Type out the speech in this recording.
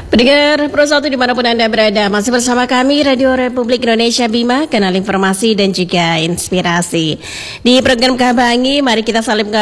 Pendengar Pro 1 dimanapun Anda berada, masih bersama kami Radio Republik Indonesia Bima, kanal informasi dan juga inspirasi. Di program Kabangi, mari kita saling